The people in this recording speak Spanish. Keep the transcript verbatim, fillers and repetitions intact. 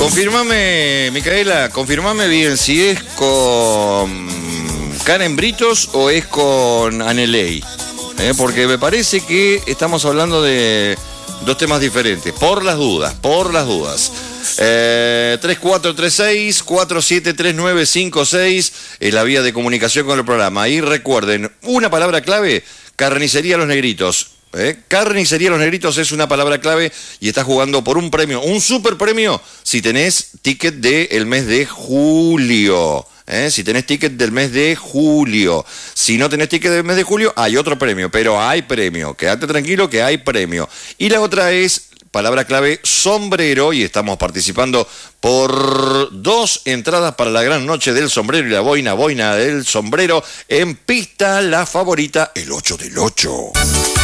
Confirmame, Micaela, confirmame bien si es con Karen Britos o es con Aneley. ¿Eh? Porque me parece que estamos hablando de dos temas diferentes. Por las dudas, por las dudas. Eh, tres cuatro tres seis, cuatro siete tres nueve cinco seis es la vía de comunicación con el programa. Y recuerden, una palabra clave, Carnicería Los Negritos. ¿Eh? Carnicería Los Negritos es una palabra clave y estás jugando por un premio, un super premio, si tenés ticket del mes de julio. ¿Eh? Si tenés ticket del mes de julio. Si no tenés ticket del mes de julio, hay otro premio, pero hay premio. Quédate tranquilo que hay premio. Y la otra es palabra clave, sombrero, y estamos participando por dos entradas para la gran noche del sombrero y la boina, boina del sombrero, en Pista La Favorita, el ocho del ocho.